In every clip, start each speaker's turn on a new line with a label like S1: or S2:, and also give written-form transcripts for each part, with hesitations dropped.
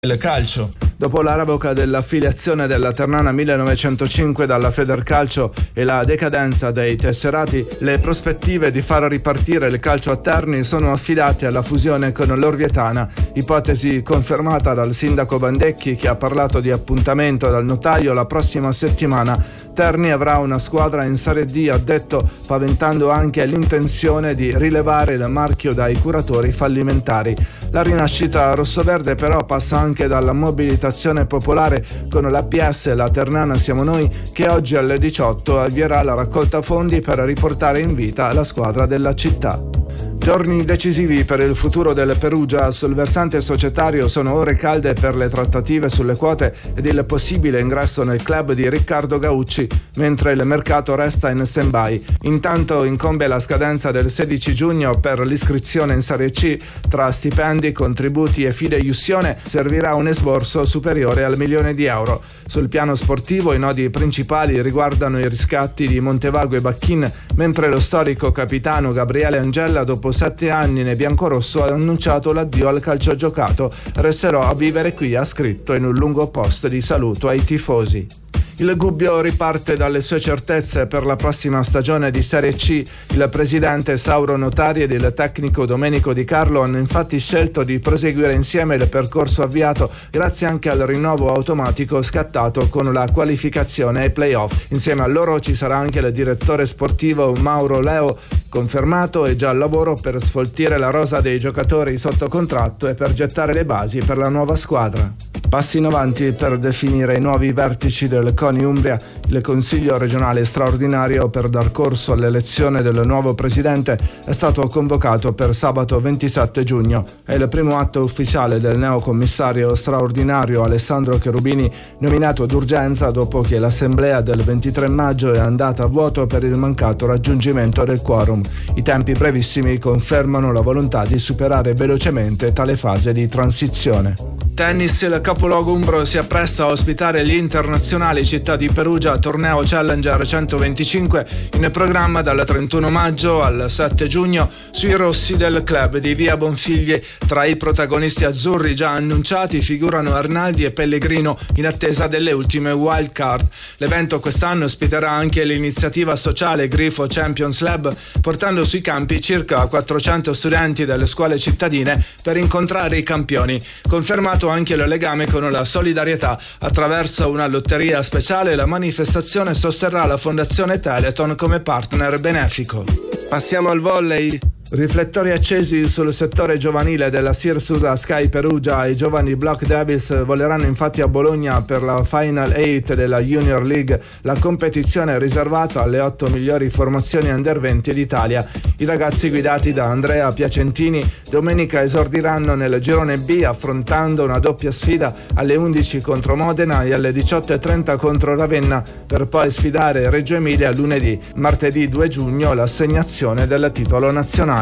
S1: Il calcio.
S2: Dopo la revoca dell'affiliazione della Ternana 1905 dalla Federcalcio e la decadenza dei tesserati, le prospettive di far ripartire il calcio a Terni sono affidate alla fusione con l'Orvietana, ipotesi confermata dal sindaco Bandecchi, che ha parlato di appuntamento dal notaio la prossima settimana. Terni avrà una squadra in Serie D, ha detto, paventando anche l'intenzione di rilevare il marchio dai curatori fallimentari. La rinascita rossoverde però passa anche dalla mobilitazione popolare con l'APS La Ternana Siamo Noi, che oggi alle 18 avvierà la raccolta fondi per riportare in vita la squadra della città. Giorni decisivi per il futuro del Perugia. Sul versante societario sono ore calde per le trattative sulle quote ed il possibile ingresso nel club di Riccardo Gaucci, mentre il mercato resta in stand-by. Intanto incombe la scadenza del 16 giugno per l'iscrizione in Serie C. Tra stipendi, contributi e fideiussione servirà un esborso superiore al €1.000.000. Sul piano sportivo i nodi principali riguardano i riscatti di Montevago e Bacchin, mentre lo storico capitano Gabriele Angella, dopo 7 anni nei biancorosso, ha annunciato l'addio al calcio giocato. Resterò a vivere qui, ha scritto in un lungo post di saluto ai tifosi. Il Gubbio riparte dalle sue certezze per la prossima stagione di Serie C. Il presidente Sauro Notari ed il tecnico Domenico Di Carlo hanno infatti scelto di proseguire insieme il percorso avviato, grazie anche al rinnovo automatico scattato con la qualificazione ai play-off. Insieme a loro ci sarà anche il direttore sportivo Mauro Leo, confermato e già al lavoro per sfoltire la rosa dei giocatori sotto contratto e per gettare le basi per la nuova squadra. Passi in avanti per definire i nuovi vertici del CONI Umbria. Il Consiglio regionale straordinario per dar corso all'elezione del nuovo presidente è stato convocato per sabato 27 giugno. È il primo atto ufficiale del neocommissario straordinario Alessandro Cherubini, nominato d'urgenza dopo che l'assemblea del 23 maggio è andata a vuoto per il mancato raggiungimento del quorum. I tempi brevissimi confermano la volontà di superare velocemente tale fase di transizione. Tennis. Il capoluogo umbro si appresta a ospitare gli internazionali Città di Perugia, torneo Challenger 125, in programma dal 31 maggio al 7 giugno sui rossi del club di Via Bonfigli. Tra i protagonisti azzurri già annunciati figurano Arnaldi e Pellegrino, in attesa delle ultime wild card. L'evento quest'anno ospiterà anche l'iniziativa sociale Grifo Champions Lab, portando sui campi circa 400 studenti delle scuole cittadine per incontrare i campioni. Confermato anche il legame con la solidarietà. Attraverso una lotteria speciale la manifestazione sosterrà la Fondazione Teleton come partner benefico. Passiamo al volley. Riflettori accesi sul settore giovanile della Sirsusa Sky Perugia. I giovani Block Devils voleranno infatti a Bologna per la Final 8 della Junior League, la competizione riservata alle 8 migliori formazioni Under 20 d'Italia. I ragazzi guidati da Andrea Piacentini domenica esordiranno nel girone B, affrontando una doppia sfida alle 11 contro Modena e alle 18:30 contro Ravenna, per poi sfidare Reggio Emilia lunedì. Martedì 2 giugno l'assegnazione del titolo nazionale.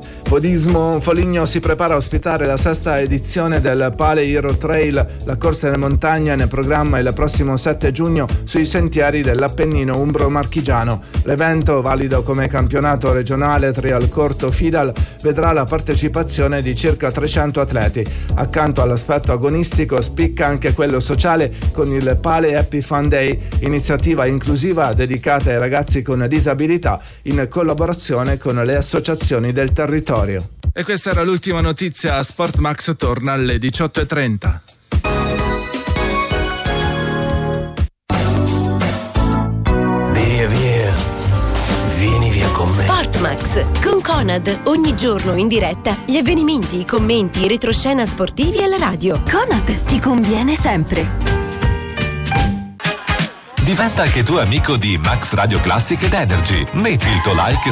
S2: Podismo. Foligno si prepara a ospitare la 6ª edizione del Pale Hero Trail, la corsa in montagna in programma il prossimo 7 giugno sui sentieri dell'Appennino umbro-marchigiano. L'evento, valido come campionato regionale trial corto FIDAL, vedrà la partecipazione di circa 300 atleti. Accanto all'aspetto agonistico spicca anche quello sociale con il Pale Happy Fun Day, iniziativa inclusiva dedicata ai ragazzi con disabilità in collaborazione con le associazioni del territorio.
S1: E questa era l'ultima notizia. Sportmax torna alle 18:30.
S3: Via, vieni via con me.
S4: Sportmax con Conad, ogni giorno in diretta gli avvenimenti, i commenti, i retroscena sportivi alla radio.
S5: Conad ti conviene sempre.
S6: Diventa anche tu amico di Max Radio Classic ed Energy. Metti il tuo like